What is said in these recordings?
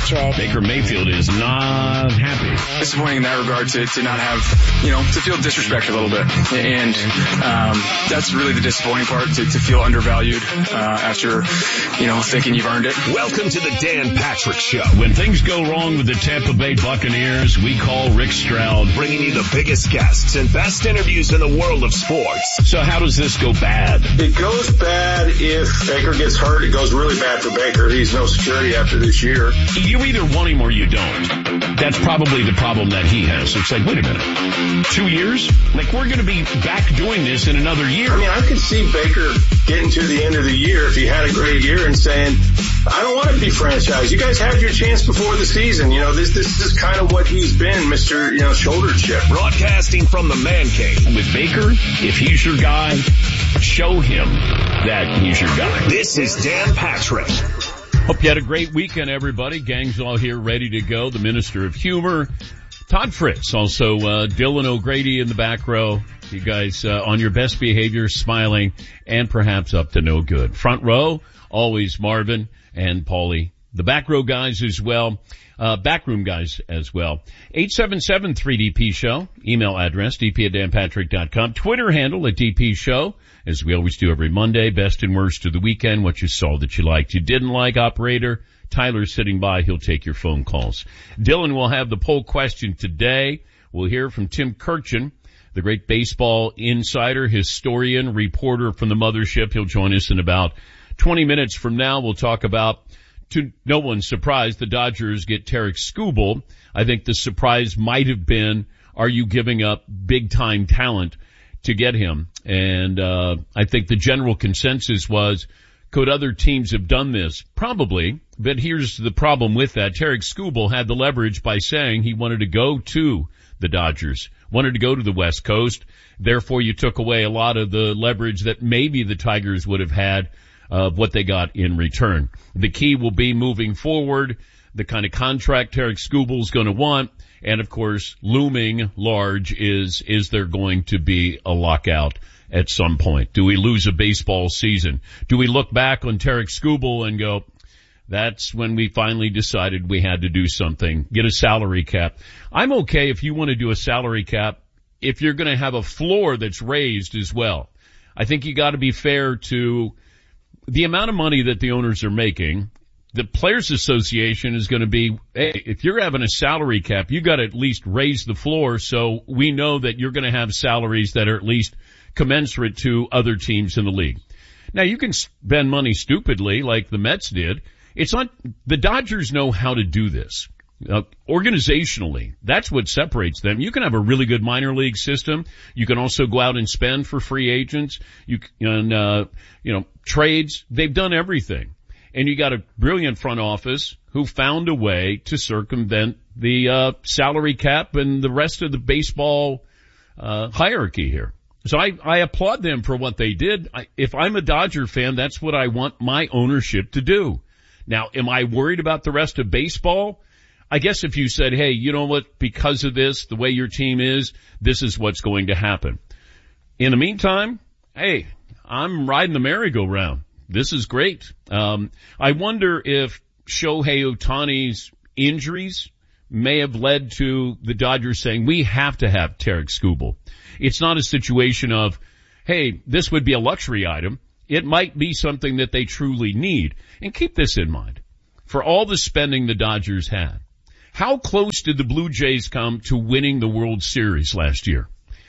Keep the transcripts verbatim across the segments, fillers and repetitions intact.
Patrick. Baker Mayfield is not happy. Disappointing in that regard to, to not have, you know, to feel disrespected a little bit. And um, that's really the disappointing part, to, to feel undervalued uh, after, you know, thinking you've earned it. Welcome to the Dan Patrick Show. When things go wrong with the Tampa Bay Buccaneers, we call Rick Stroud, bringing you the biggest guests and best interviews in the world of sports. So how does this go bad? It goes bad if Baker gets hurt. It goes really bad for Baker. He's no security after this year. You either want him or you don't. That's probably the problem that he has. It's like, wait a minute, two years? Like, we're going to be back doing this in another year. I mean, I could see Baker getting to the end of the year if he had a great year and saying, I don't want to be franchised. You guys had your chance before the season. You know, this this is kind of what he's been, Mister You know, shoulder chip. Broadcasting from the man cave. With Baker, if he's your guy, show him that he's your guy. This is Dan Patrick. Hope you had a great weekend, everybody. Gang's all here ready to go. The Minister of Humor, Todd Fritz, also uh, Dylan O'Grady in the back row. You guys uh, on your best behavior, smiling, and perhaps up to no good. Front row, always Marvin and Paulie. The back row guys as well. Uh, backroom guys as well. eight seven seven three D P show. Email address, d p at dan patrick dot com. Twitter handle at D P show. As we always do every Monday, best and worst of the weekend, what you saw that you liked, you didn't like. Operator Tyler's sitting by. He'll take your phone calls. Dylan will have the poll question today. We'll hear from Tim Kirchin, the great baseball insider, historian, reporter from the mothership. He'll join us in about twenty minutes from now. We'll talk about, to no one's surprise, the Dodgers get Tarik Skubal. I think the surprise might have been, are you giving up big-time talent to get him? And uh I think the general consensus was, could other teams have done this? Probably. But here's the problem with that. Tarik Skubal had the leverage by saying he wanted to go to the Dodgers, wanted to go to the West Coast. Therefore, you took away a lot of the leverage that maybe the Tigers would have had of what they got in return. The key will be moving forward, the kind of contract Tarik Skubal's going to want. And of course, looming large is, is there going to be a lockout at some point? Do we lose a baseball season? Do we look back on Tarik Skubal and go, that's when we finally decided we had to do something, get a salary cap? I'm okay if you want to do a salary cap if you're going to have a floor that's raised as well. I think you got to be fair to the amount of money that the owners are making. The Players Association is going to be, hey, if you're having a salary cap, you got to at least raise the floor so we know that you're going to have salaries that are at least commensurate to other teams in the league. Now, you can spend money stupidly like the Mets did. It's not, the Dodgers know how to do this. Uh, organizationally, that's what separates them. You can have a really good minor league system. You can also go out and spend for free agents. You can, uh, you know, trades. They've done everything. And you got a brilliant front office who found a way to circumvent the uh salary cap and the rest of the baseball uh hierarchy here. So I, I applaud them for what they did. I, if I'm a Dodger fan, that's what I want my ownership to do. Now, am I worried about the rest of baseball? I guess if you said, hey, you know what, because of this, the way your team is, this is what's going to happen. In the meantime, hey, I'm riding the merry-go-round. This is great. Um, I wonder if Shohei Ohtani's injuries may have led to the Dodgers saying, we have to have Tarik Skubal. It's not a situation of, hey, this would be a luxury item. It might be something that they truly need. And keep this in mind. For all the spending the Dodgers had, how close did the Blue Jays come to winning the World Series last year?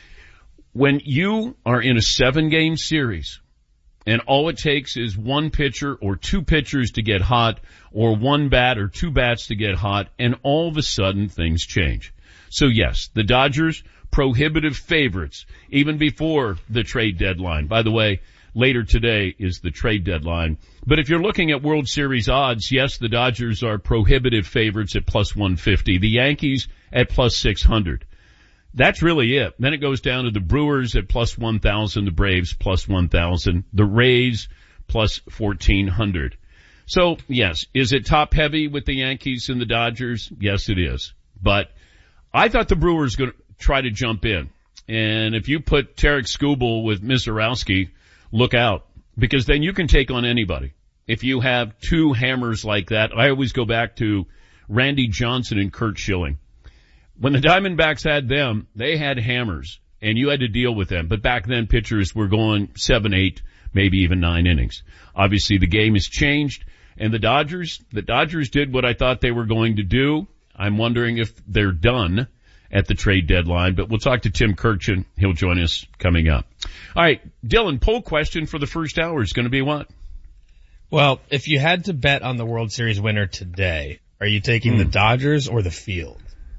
When you are in a seven-game series, and all it takes is one pitcher or two pitchers to get hot, or one bat or two bats to get hot, and all of a sudden things change. So yes, the Dodgers, prohibitive favorites, even before the trade deadline. By the way, later today is the trade deadline. But if you're looking at World Series odds, yes, the Dodgers are prohibitive favorites at plus one fifty. The Yankees at plus six hundred. That's really it. Then it goes down to the Brewers at plus one thousand, the Braves plus one thousand, the Rays plus fourteen hundred. So, yes, is it top heavy with the Yankees and the Dodgers? Yes, it is. But I thought the Brewers going to try to jump in. And if you put Tarik Skubal with Mizorowski, look out, because then you can take on anybody. If you have two hammers like that, I always go back to Randy Johnson and Curt Schilling. When the Diamondbacks had them, they had hammers, and you had to deal with them. But back then, pitchers were going seven, eight, maybe even nine innings. Obviously, the game has changed, and the Dodgers, the Dodgers did what I thought they were going to do. I'm wondering if they're done at the trade deadline, but we'll talk to Tim Kurkjian. He'll join us coming up. All right, Dylan, poll question for the first hour is going to be what? Well, if you had to bet on the World Series winner today, are you taking mm. the Dodgers or the field?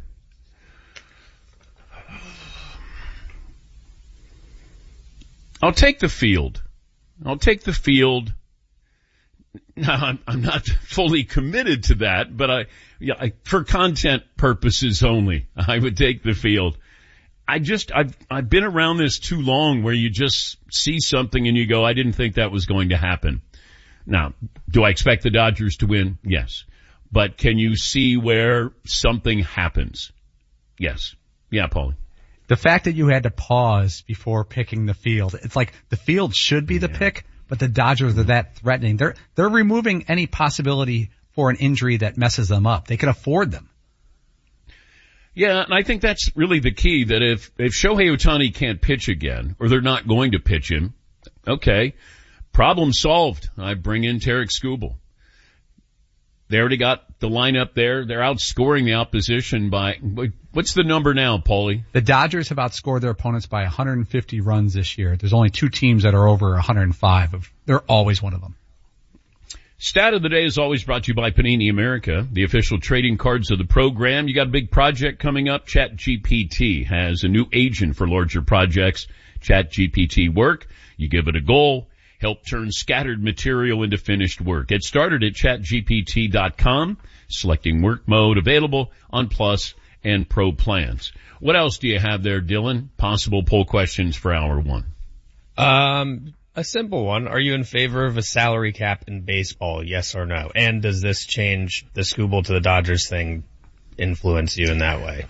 I'll take the field. I'll take the field. Now, I'm, I'm not fully committed to that, but I, yeah, I, for content purposes only, I would take the field. I just, I've, I've been around this too long where you just see something and you go, I didn't think that was going to happen. Now, do I expect the Dodgers to win? Yes. But can you see where something happens? Yes. Yeah, Paulie. The fact that you had to pause before picking the field, it's like the field should be the yeah. pick, but the Dodgers are that threatening. They're, they're removing any possibility for an injury that messes them up. They can afford them. Yeah, and I think that's really the key, that if, if Shohei Ohtani can't pitch again, or they're not going to pitch him, okay, problem solved. I bring in Tarek Skubal. They already got the lineup there. They're outscoring the opposition by, what's the number now, Paulie? The Dodgers have outscored their opponents by one hundred fifty runs this year. There's only two teams that are over one hundred five. They're always one of them. Stat of the day is always brought to you by Panini America, the official trading cards of the program. You got a big project coming up. ChatGPT has a new agent for larger projects. ChatGPT Work. You give it a goal. Help turn scattered material into finished work. Get started at chat G P T dot com, selecting work mode, available on Plus and Pro plans. What else do you have there, Dylan? Possible poll questions for hour one. Um, a simple one. Are you in favor of a salary cap in baseball, yes or no? And does this change the Skubal to the Dodgers thing influence you in that way?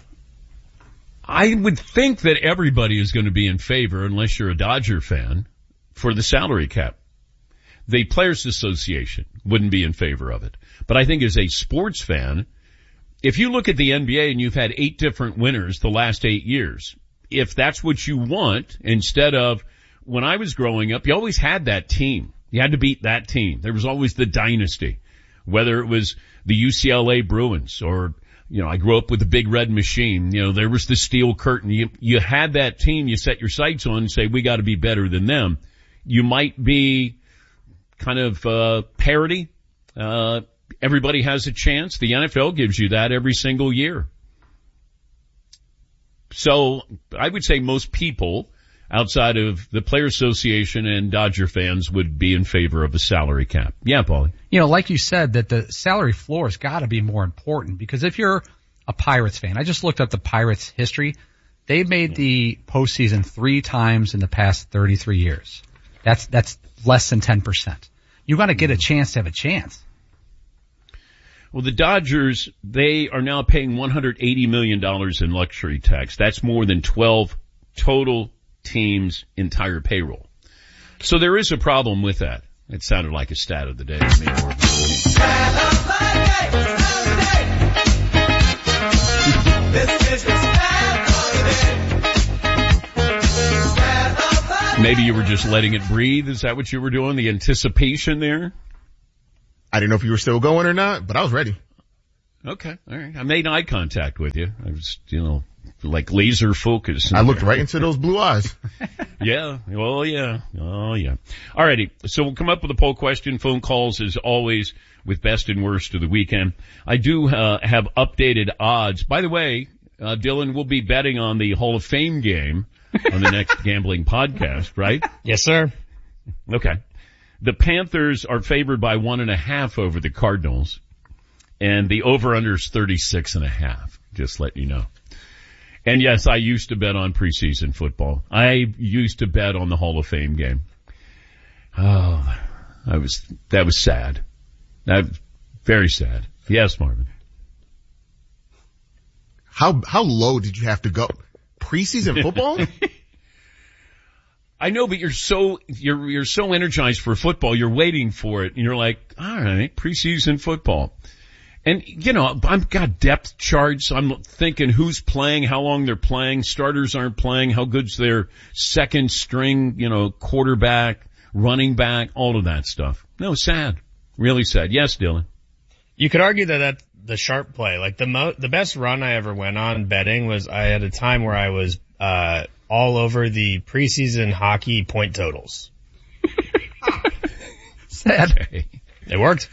I would think that everybody is going to be in favor, unless you're a Dodger fan, for the salary cap. The Players Association wouldn't be in favor of it. But I think as a sports fan, if you look at the N B A and you've had eight different winners the last eight years, if that's what you want, instead of, when I was growing up, you always had that team. You had to beat that team. There was always the dynasty. Whether it was the U C L A Bruins or, you know, I grew up with the Big Red Machine. You know, there was the Steel Curtain. You, you had that team you set your sights on and say, we got to be better than them. You might be kind of uh parity. Uh everybody has a chance. The N F L gives you that every single year. So I would say most people outside of the Players Association and Dodger fans would be in favor of a salary cap. Yeah, Paulie. You know, like you said, that the salary floor has got to be more important, because if you're a Pirates fan, I just looked up the Pirates history. They've made the postseason three times in the past thirty-three years. That's, that's less than ten percent. You got to get a chance to have a chance. Well, the Dodgers, they are now paying one hundred eighty million dollars in luxury tax. That's more than twelve total teams' entire payroll. So there is a problem with that. It sounded like a stat of the day to me. Maybe you were just letting it breathe. Is that what you were doing? The anticipation there? I didn't know if you were still going or not, but I was ready. Okay. All right. I made eye contact with you. I was, you know, like laser focus. I looked right into those blue eyes. Yeah. Oh, yeah. Oh, yeah. All righty. So we'll come up with a poll question. Phone calls, as always, with best and worst of the weekend. I do uh, have updated odds. By the way, uh, Dylan, we'll be betting on the Hall of Fame game on the next gambling podcast, right? Yes, sir. Okay. The Panthers are favored by one and a half over the Cardinals, and the over-under is thirty-six and a half. Just let you know. And yes, I used to bet on preseason football. I used to bet on the Hall of Fame game. Oh, I was, that was sad. That, very sad. Yes, Marvin. How, how low did you have to go? Preseason football? I know, but you're so, you're, you're so energized for football. You're waiting for it and you're like, all right, preseason football. And, you know, I've got depth charts. I'm thinking who's playing, how long they're playing. Starters aren't playing. How good's their second string, you know, quarterback, running back, all of that stuff. No, sad. Really sad. Yes, Dylan. You could argue that that's the sharp play. Like the mo- the best run I ever went on betting was I had a time where I was, uh, all over the preseason hockey point totals. Sad. Okay. It worked.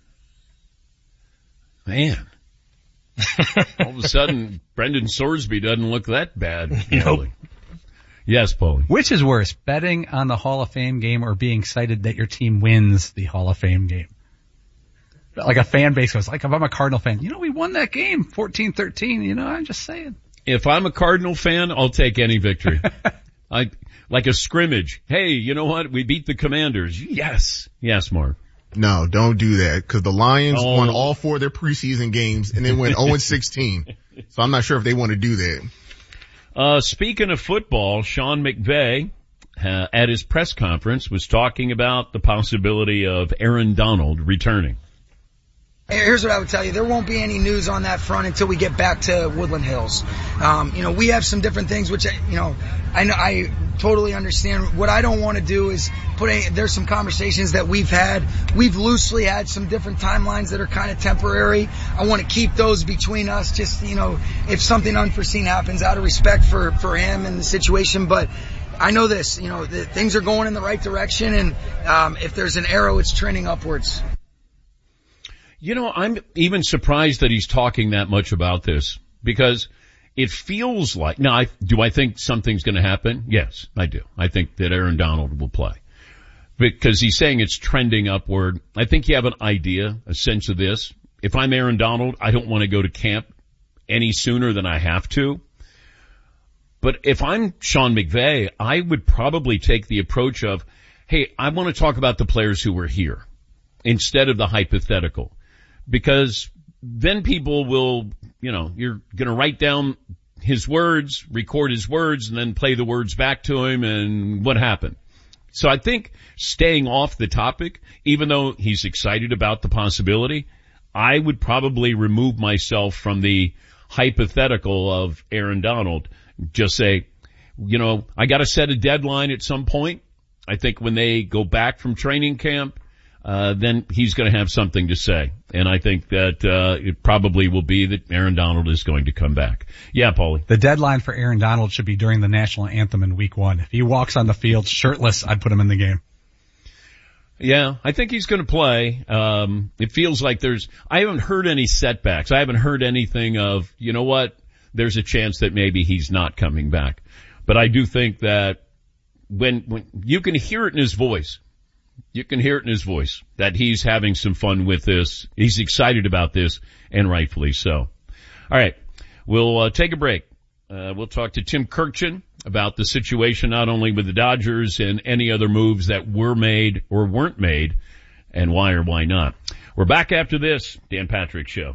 Man. All of a sudden, Brendan Sorsby doesn't look that bad. Nope. Yes, Paulie. Which is worse, betting on the Hall of Fame game or being excited that your team wins the Hall of Fame game? Like a fan base goes, like if I'm a Cardinal fan, you know, we won that game fourteen thirteen, you know, I'm just saying. If I'm a Cardinal fan, I'll take any victory. I, like a scrimmage. Hey, you know what? We beat the Commanders. Yes. Yes, Mark. No, don't do that because the Lions Oh. won all four of their preseason games and then went oh and sixteen. So I'm not sure if they want to do that. Uh, speaking of football, Sean McVay, uh, at his press conference was talking about the possibility of Aaron Donald returning. Here's what I would tell you. There won't be any news on that front until we get back to Woodland Hills. Um, you know, we have some different things, which, you know, I know, I totally understand. What I don't want to do is put any, there's some conversations that we've had. We've loosely had some different timelines that are kind of temporary. I want to keep those between us, just, you know, if something unforeseen happens, out of respect for, for him and the situation. But I know this, you know, the, things are going in the right direction. And, um, if there's an arrow, it's trending upwards. You know, I'm even surprised that he's talking that much about this because it feels like, now, I, do I think something's going to happen? Yes, I do. I think that Aaron Donald will play because he's saying it's trending upward. I think you have an idea, a sense of this. If I'm Aaron Donald, I don't want to go to camp any sooner than I have to. But if I'm Sean McVay, I would probably take the approach of, hey, I want to talk about the players who were here instead of the hypothetical. Because then people will, you know, you're going to write down his words, record his words, and then play the words back to him, and what happened? So I think staying off the topic, even though he's excited about the possibility, I would probably remove myself from the hypothetical of Aaron Donald. Just say, you know, I got to set a deadline at some point. I think when they go back from training camp, Uh, then he's going to have something to say. And I think that, uh, it probably will be that Aaron Donald is going to come back. Yeah, Paulie. The deadline for Aaron Donald should be during the national anthem in week one. If he walks on the field shirtless, I'd put him in the game. Yeah, I think he's going to play. Um, it feels like there's, I haven't heard any setbacks. I haven't heard anything of, you know what, there's a chance that maybe he's not coming back. But I do think that when, when you can hear it in his voice, You can hear it in his voice that he's having some fun with this. He's excited about this, and rightfully so. All right, we'll uh, take a break. Uh, we'll talk to Tim Kurkjian about the situation not only with the Dodgers and any other moves that were made or weren't made, and why or why not. We're back after this Dan Patrick Show.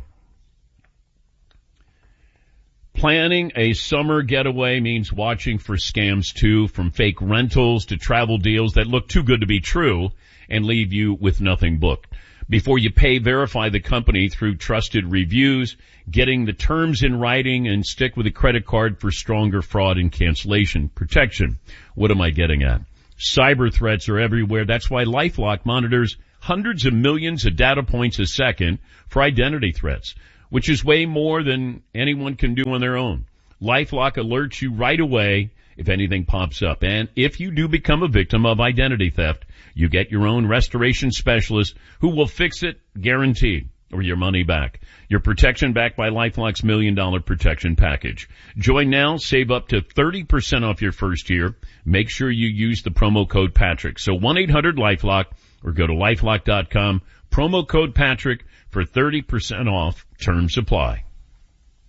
Planning a summer getaway means watching for scams too, from fake rentals to travel deals that look too good to be true and leave you with nothing booked. Before you pay, verify the company through trusted reviews, getting the terms in writing, and stick with a credit card for stronger fraud and cancellation protection. What am I getting at? Cyber threats are everywhere. That's why LifeLock monitors hundreds of millions of data points a second for identity threats, which is way more than anyone can do on their own. LifeLock alerts you right away if anything pops up. And if you do become a victim of identity theft, you get your own restoration specialist who will fix it, guaranteed, or your money back. Your protection backed by LifeLock's million dollar protection package. Join now, save up to thirty percent off your first year. Make sure you use the promo code Patrick. So one eight hundred LifeLock or go to lifelock dot com, promo code Patrick for thirty percent off. Terms apply.